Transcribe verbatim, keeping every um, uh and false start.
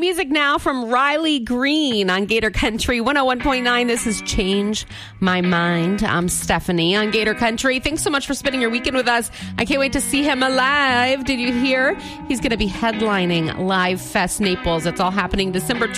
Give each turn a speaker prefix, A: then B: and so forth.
A: music now from Riley Green on Gator Country one oh one point nine. This is Change My Mind. I'm Stephanie on Gator Country. Thanks so much for spending your weekend with us. I can't wait to see him alive. Did you hear? He's going to be headlining Live Fest Naples. It's all happening December